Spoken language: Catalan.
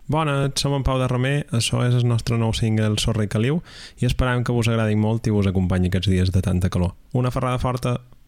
Bona, som en Pau de Romer, això és el nostre nou single Sorra i Caliu i esperem que vos agradi molt i vos acompanyi aquests dies de tanta calor. Una ferrada forta!